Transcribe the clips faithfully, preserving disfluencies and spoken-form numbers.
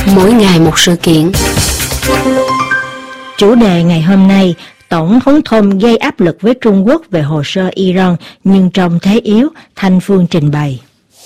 Mỗi ngày một sự kiện. Chủ đề ngày hôm nay, Tổng thống Trump gây áp lực với Trung Quốc về hồ sơ Iran nhưng trong thế yếu, Thanh Phương trình bày.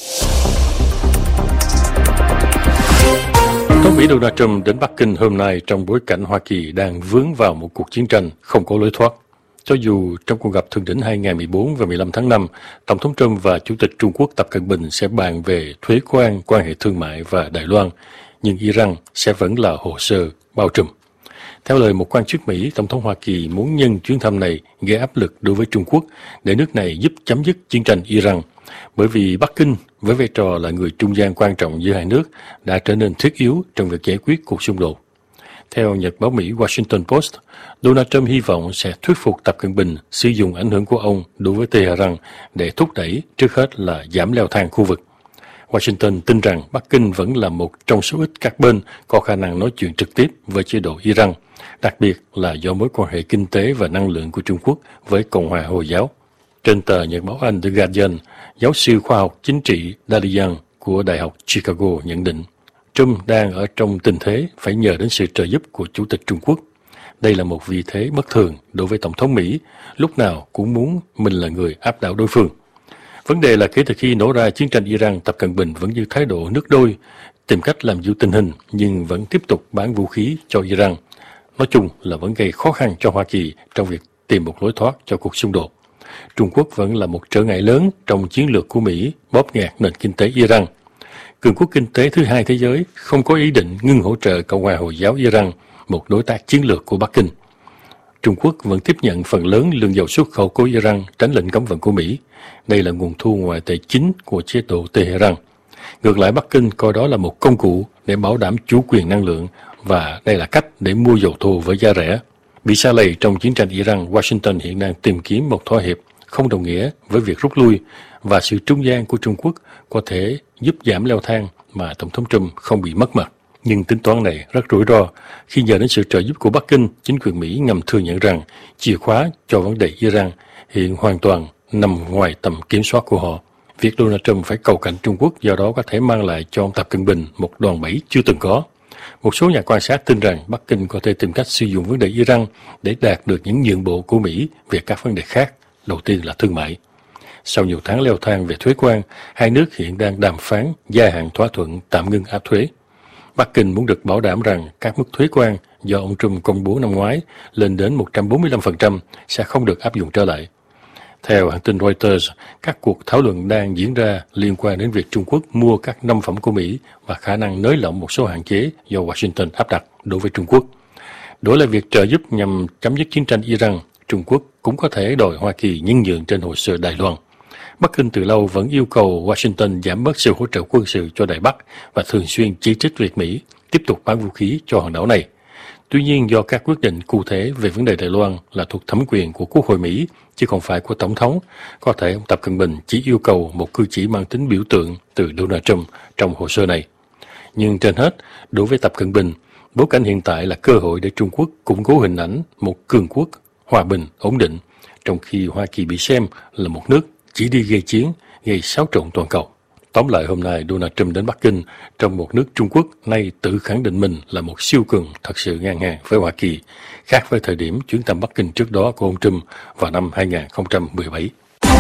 Tổng Mỹ Donald Trump đến Bắc Kinh hôm nay trong bối cảnh Hoa Kỳ đang vướng vào một cuộc chiến tranh không có lối thoát. Cho dù trong cuộc gặp thượng đỉnh hai ngày mười bốn và mười lăm tháng năm, Tổng thống Trump và Chủ tịch Trung Quốc Tập Cận Bình sẽ bàn về thuế quan, quan hệ thương mại và Đài Loan, nhưng Iran sẽ vẫn là hồ sơ bao trùm. Theo lời một quan chức Mỹ, Tổng thống Hoa Kỳ muốn nhân chuyến thăm này gây áp lực đối với Trung Quốc để nước này giúp chấm dứt chiến tranh Iran, bởi vì Bắc Kinh với vai trò là người trung gian quan trọng giữa hai nước đã trở nên thiết yếu trong việc giải quyết cuộc xung đột. Theo nhật báo Mỹ Washington Post, Donald Trump hy vọng sẽ thuyết phục Tập Cận Bình sử dụng ảnh hưởng của ông đối với Tehran để thúc đẩy trước hết là giảm leo thang khu vực. Washington tin rằng Bắc Kinh vẫn là một trong số ít các bên có khả năng nói chuyện trực tiếp với chế độ Iran, đặc biệt là do mối quan hệ kinh tế và năng lượng của Trung Quốc với Cộng hòa Hồi giáo. Trên tờ nhật báo Anh The Guardian, giáo sư khoa học chính trị Dalian của Đại học Chicago nhận định, Trump đang ở trong tình thế phải nhờ đến sự trợ giúp của Chủ tịch Trung Quốc. Đây là một vị thế bất thường đối với Tổng thống Mỹ, lúc nào cũng muốn mình là người áp đảo đối phương. Vấn đề là kể từ khi nổ ra chiến tranh Iran, Tập Cận Bình vẫn giữ thái độ nước đôi, tìm cách làm dịu tình hình nhưng vẫn tiếp tục bán vũ khí cho Iran. Nói chung là vẫn gây khó khăn cho Hoa Kỳ trong việc tìm một lối thoát cho cuộc xung đột. Trung Quốc vẫn là một trở ngại lớn trong chiến lược của Mỹ bóp nghẹt nền kinh tế Iran. Cường quốc kinh tế thứ hai thế giới không có ý định ngưng hỗ trợ Cộng hòa Hồi giáo Iran, một đối tác chiến lược của Bắc Kinh. Trung Quốc vẫn tiếp nhận phần lớn lượng dầu xuất khẩu của Iran tránh lệnh cấm vận của Mỹ. Đây là nguồn thu ngoại tệ chính của chế độ Tehran. Ngược lại, Bắc Kinh coi đó là một công cụ để bảo đảm chủ quyền năng lượng và đây là cách để mua dầu thô với giá rẻ. Bị sa lầy trong chiến tranh Iran, Washington hiện đang tìm kiếm một thỏa hiệp không đồng nghĩa với việc rút lui và sự trung gian của Trung Quốc có thể giúp giảm leo thang mà Tổng thống Trump không bị mất mặt. Nhưng tính toán này rất rủi ro khi nhờ đến sự trợ giúp của Bắc Kinh, chính quyền Mỹ ngầm thừa nhận rằng chìa khóa cho vấn đề Iran hiện hoàn toàn nằm ngoài tầm kiểm soát của họ. Việc Donald Trump phải cầu cạnh Trung Quốc do đó có thể mang lại cho ông Tập Cận Bình một đòn bẩy chưa từng có. Một số nhà quan sát tin rằng Bắc Kinh có thể tìm cách sử dụng vấn đề Iran để đạt được những nhượng bộ của Mỹ về các vấn đề khác, đầu tiên là thương mại. Sau nhiều tháng leo thang về thuế quan, hai nước hiện đang đàm phán gia hạn thỏa thuận tạm ngưng áp thuế. Bắc Kinh muốn được bảo đảm rằng các mức thuế quan do ông Trump công bố năm ngoái lên đến một trăm bốn mươi lăm phần trăm sẽ không được áp dụng trở lại. Theo hãng tin Reuters, các cuộc thảo luận đang diễn ra liên quan đến việc Trung Quốc mua các nông phẩm của Mỹ và khả năng nới lỏng một số hạn chế do Washington áp đặt đối với Trung Quốc. Đổi lại việc trợ giúp nhằm chấm dứt chiến tranh Iran, Trung Quốc cũng có thể đòi Hoa Kỳ nhân nhượng trên hồ sơ Đài Loan. Bắc Kinh từ lâu vẫn yêu cầu Washington giảm bớt sự hỗ trợ quân sự cho Đài Bắc và thường xuyên chỉ trích việc Mỹ tiếp tục bán vũ khí cho hòn đảo này. Tuy nhiên, do các quyết định cụ thể về vấn đề Đài Loan là thuộc thẩm quyền của Quốc hội Mỹ, chứ không phải của Tổng thống, có thể ông Tập Cận Bình chỉ yêu cầu một cử chỉ mang tính biểu tượng từ Donald Trump trong hồ sơ này. Nhưng trên hết, đối với Tập Cận Bình, bối cảnh hiện tại là cơ hội để Trung Quốc củng cố hình ảnh một cường quốc, hòa bình, ổn định, trong khi Hoa Kỳ bị xem là một nước chỉ đi gây chiến, gây xáo trộn toàn cầu. Tóm lại, hôm nay Donald Trump đến Bắc Kinh trong một nước Trung Quốc nay tự khẳng định mình là một siêu cường thật sự ngang hàng với Hoa Kỳ, khác với thời điểm chuyến thăm Bắc Kinh trước đó của ông Trump vào năm hai không một bảy.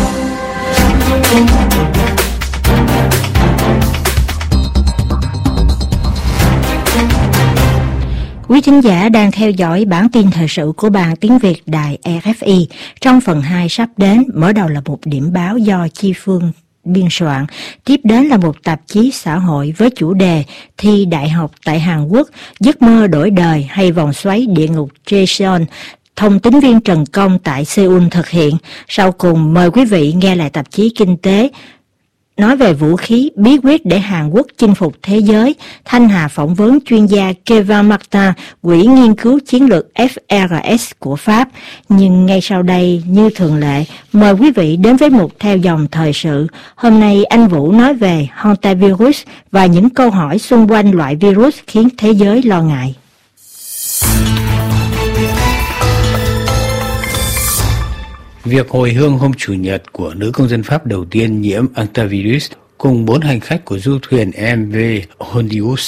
Quý thính giả đang theo dõi bản tin thời sự của Ban Tiếng Việt Đài rờ ép i. Trong phần hai sắp đến, mở đầu là một điểm báo do Chi Phương biên soạn, tiếp đến là một tạp chí xã hội với chủ đề Thi đại học tại Hàn Quốc, giấc mơ đổi đời hay vòng xoáy địa ngục Jason, thông tín viên Trần Công tại Seoul thực hiện. Sau cùng, mời quý vị nghe lại tạp chí Kinh tế nói về vũ khí bí quyết để Hàn Quốc chinh phục thế giới. Thanh Hà phỏng vấn chuyên gia Kevin Martin, quỹ nghiên cứu chiến lược ép rờ ét của Pháp. Nhưng ngay sau đây, như thường lệ, mời quý vị đến với mục theo dòng thời sự. Hôm nay anh Vũ nói về hantavirus và những câu hỏi xung quanh loại virus khiến thế giới lo ngại. Việc hồi hương hôm Chủ nhật của nữ công dân Pháp đầu tiên nhiễm hantavirus cùng bốn hành khách của du thuyền em vê Hondius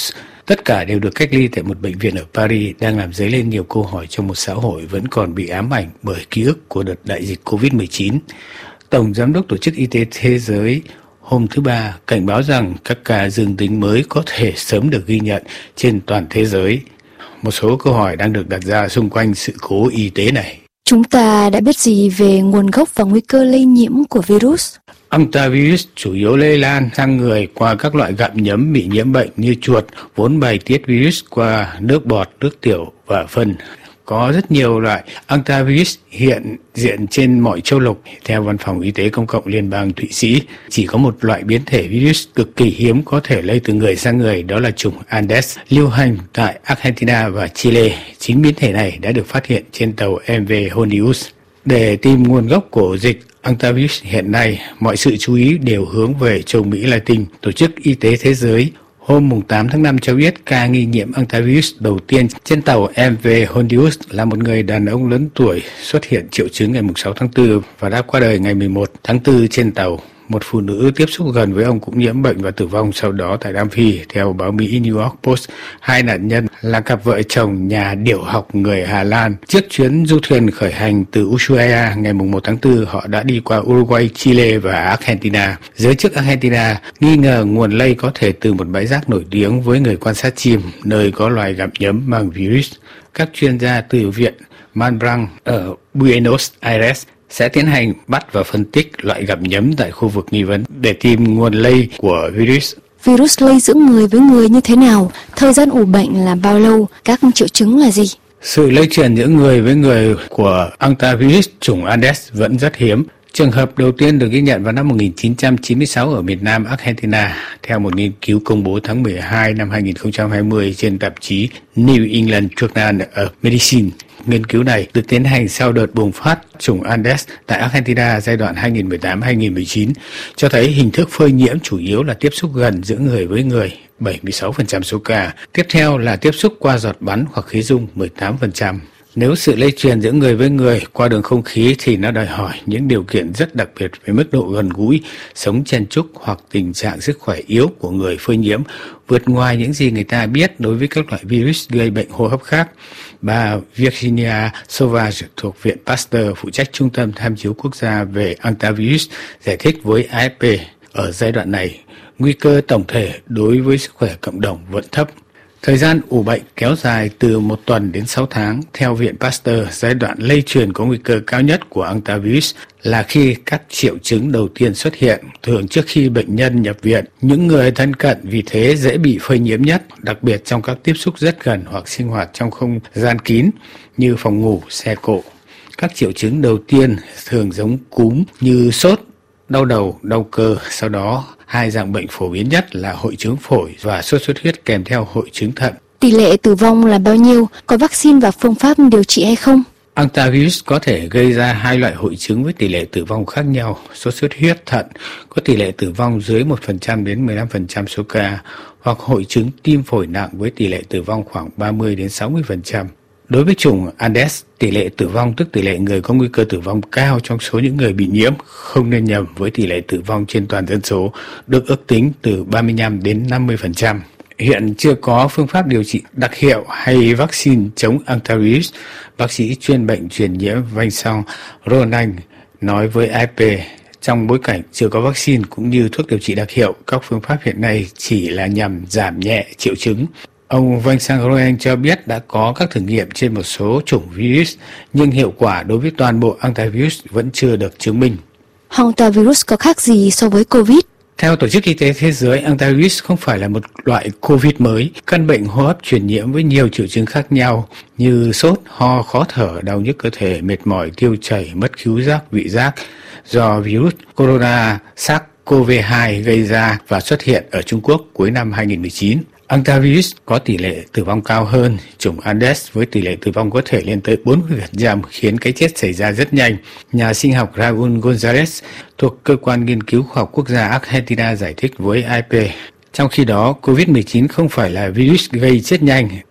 Tất cả đều được cách ly tại một bệnh viện ở Paris, đang làm dấy lên nhiều câu hỏi trong một xã hội vẫn còn bị ám ảnh bởi ký ức của đợt đại dịch covid mười chín. Tổng Giám đốc Tổ chức Y tế Thế giới hôm thứ Ba cảnh báo rằng các ca dương tính mới có thể sớm được ghi nhận trên toàn thế giới. Một số câu hỏi đang được đặt ra xung quanh sự cố y tế này. Chúng ta đã biết gì về nguồn gốc và nguy cơ lây nhiễm của virus? Hantavirus chủ yếu lây lan sang người qua các loại gặm nhấm bị nhiễm bệnh như chuột, vốn bài tiết virus qua nước bọt, nước tiểu và phân. Có rất nhiều loại Hantavirus hiện diện trên mọi châu lục. Theo Văn phòng Y tế Công cộng Liên bang Thụy Sĩ, chỉ có một loại biến thể virus cực kỳ hiếm có thể lây từ người sang người, đó là chủng Andes, lưu hành tại Argentina và Chile. Chính biến thể này đã được phát hiện trên tàu em vê Hondius. Để tìm nguồn gốc của dịch Hantavirus hiện nay, mọi sự chú ý đều hướng về châu Mỹ Latin. Tổ chức Y tế Thế giới hôm tám tháng năm cho biết ca nghi nhiễm Hantavirus đầu tiên trên tàu em vê Hondius là một người đàn ông lớn tuổi xuất hiện triệu chứng ngày sáu tháng tư và đã qua đời ngày mười một tháng tư trên tàu. Một phụ nữ tiếp xúc gần với ông cũng nhiễm bệnh và tử vong sau đó tại Nam Phi. Theo báo Mỹ New York Post, hai nạn nhân là cặp vợ chồng nhà điểu học người Hà Lan. Trước chuyến du thuyền khởi hành từ Ushuaia ngày một tháng tư, họ đã đi qua Uruguay, Chile và Argentina. Giới chức Argentina nghi ngờ nguồn lây có thể từ một bãi rác nổi tiếng với người quan sát chim, nơi có loài gặm nhấm mang virus. Các chuyên gia từ Viện Malbrán ở Buenos Aires sẽ tiến hành bắt và phân tích loại gặm nhấm tại khu vực nghi vấn để tìm nguồn lây của virus. Virus lây giữa người với người như thế nào? Thời gian ủ bệnh là bao lâu? Các triệu chứng là gì? Sự lây truyền giữa người với người của Hantavirus chủng Andes vẫn rất hiếm. Trường hợp đầu tiên được ghi nhận vào năm một nghìn chín trăm chín mươi sáu ở miền Nam Argentina, theo một nghiên cứu công bố tháng mười hai năm hai nghìn không trăm hai mươi trên tạp chí New England Journal of Medicine. Nghiên cứu này được tiến hành sau đợt bùng phát chủng Andes tại Argentina giai đoạn hai nghìn không trăm mười tám đến hai nghìn không trăm mười chín, cho thấy hình thức phơi nhiễm chủ yếu là tiếp xúc gần giữa người với người, bảy mươi sáu phần trăm số ca. Tiếp theo là tiếp xúc qua giọt bắn hoặc khí dung, mười tám phần trăm. Nếu sự lây truyền giữa người với người qua đường không khí thì nó đòi hỏi những điều kiện rất đặc biệt về mức độ gần gũi, sống chen chúc hoặc tình trạng sức khỏe yếu của người phơi nhiễm, vượt ngoài những gì người ta biết đối với các loại virus gây bệnh hô hấp khác. Bà Virginia Sauvage thuộc Viện Pasteur, phụ trách Trung tâm Tham chiếu Quốc gia về Hantavirus, giải thích với a ép pê, ở giai đoạn này, nguy cơ tổng thể đối với sức khỏe cộng đồng vẫn thấp. Thời gian ủ bệnh kéo dài từ một tuần đến sáu tháng. Theo Viện Pasteur, giai đoạn lây truyền có nguy cơ cao nhất của Hantavirus là khi các triệu chứng đầu tiên xuất hiện, thường trước khi bệnh nhân nhập viện. Những người thân cận vì thế dễ bị phơi nhiễm nhất, đặc biệt trong các tiếp xúc rất gần hoặc sinh hoạt trong không gian kín như phòng ngủ, xe cộ. Các triệu chứng đầu tiên thường giống cúm như sốt, đau đầu, đau cơ, sau đó hai dạng bệnh phổ biến nhất là hội chứng phổi và sốt xuất huyết kèm theo hội chứng thận. Tỷ lệ tử vong là bao nhiêu? Có vaccine và phương pháp điều trị hay không? Hantavirus có thể gây ra hai loại hội chứng với tỷ lệ tử vong khác nhau. Sốt xuất huyết thận có tỷ lệ tử vong dưới một phần trăm đến mười lăm phần trăm số ca, hoặc hội chứng tim phổi nặng với tỷ lệ tử vong khoảng ba mươi đến sáu mươi phần trăm. Đối với chủng Andes, tỷ lệ tử vong tức tỷ lệ người có nguy cơ tử vong cao trong số những người bị nhiễm, không nên nhầm với tỷ lệ tử vong trên toàn dân số, được ước tính từ ba mươi lăm đến năm mươi phần trăm. Hiện chưa có phương pháp điều trị đặc hiệu hay vaccine chống Hantavirus. Bác sĩ chuyên bệnh truyền nhiễm Vincent Ronan nói với a ép pê, trong bối cảnh chưa có vaccine cũng như thuốc điều trị đặc hiệu, các phương pháp hiện nay chỉ là nhằm giảm nhẹ triệu chứng. Ông Vincent Royan cho biết đã có các thử nghiệm trên một số chủng virus, nhưng hiệu quả đối với toàn bộ Hantavirus vẫn chưa được chứng minh. Hantavirus có khác gì so với COVID? Theo Tổ chức Y tế Thế giới, Hantavirus không phải là một loại COVID mới, căn bệnh hô hấp truyền nhiễm với nhiều triệu chứng khác nhau như sốt, ho, khó thở, đau nhức cơ thể, mệt mỏi, tiêu chảy, mất khứu giác, vị giác do virus corona SARS-xê o vê hai gây ra và xuất hiện ở Trung Quốc cuối năm hai nghìn không trăm mười chín. Hantavirus có tỷ lệ tử vong cao hơn chủng Andes với tỷ lệ tử vong có thể lên tới bốn mươi phần trăm, khiến cái chết xảy ra rất nhanh. Nhà sinh học Raúl González thuộc Cơ quan Nghiên cứu Khoa học Quốc gia Argentina giải thích với a ép pê. Trong khi đó, covid mười chín không phải là virus gây chết nhanh.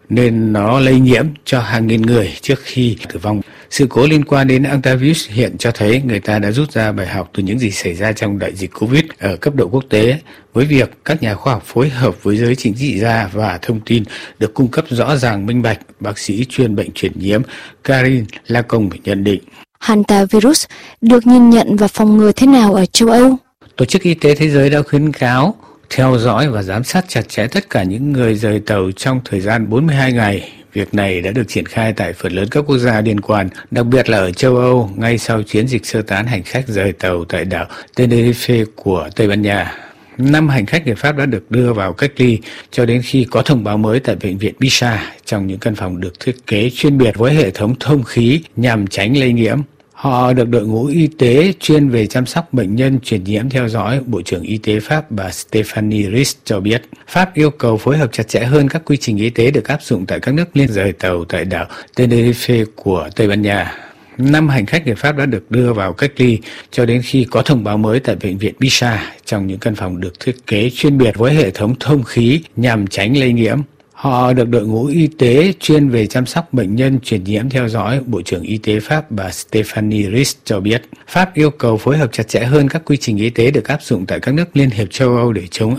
nên nó lây nhiễm cho hàng nghìn người trước khi tử vong. Sự cố liên quan đến antivirus hiện cho thấy người ta đã rút ra bài học từ những gì xảy ra trong đại dịch Covid ở cấp độ quốc tế, với việc các nhà khoa học phối hợp với giới chính trị gia và thông tin được cung cấp rõ ràng minh bạch. Bác sĩ chuyên bệnh truyền nhiễm Karin Lacombe nhận định. Hantavirus được nhìn nhận và phòng ngừa thế nào ở châu Âu? Tổ chức Y tế Thế giới đã khuyến cáo theo dõi và giám sát chặt chẽ tất cả những người rời tàu trong thời gian bốn mươi hai ngày. Việc này đã được triển khai tại phần lớn các quốc gia liên quan, đặc biệt là ở châu Âu, ngay sau chiến dịch sơ tán hành khách rời tàu tại đảo Tenerife của Tây Ban Nha. Năm hành khách người Pháp đã được đưa vào cách ly cho đến khi có thông báo mới tại bệnh viện Bichat trong những căn phòng được thiết kế chuyên biệt với hệ thống thông khí nhằm tránh lây nhiễm. Họ được đội ngũ y tế chuyên về chăm sóc bệnh nhân truyền nhiễm theo dõi. Bộ trưởng Y tế Pháp bà Stéphanie Rist cho biết, Pháp yêu cầu phối hợp chặt chẽ hơn các quy trình y tế được áp dụng tại các nước liên rời tàu tại đảo Tenerife của Tây Ban Nha. Năm hành khách người Pháp đã được đưa vào cách ly cho đến khi có thông báo mới tại bệnh viện Bichat trong những căn phòng được thiết kế chuyên biệt với hệ thống thông khí nhằm tránh lây nhiễm. Họ được đội ngũ y tế chuyên về chăm sóc bệnh nhân truyền nhiễm theo dõi. Bộ trưởng Y tế Pháp bà Stéphanie Rist cho biết, Pháp yêu cầu phối hợp chặt chẽ hơn các quy trình y tế được áp dụng tại các nước Liên hiệp châu Âu để chống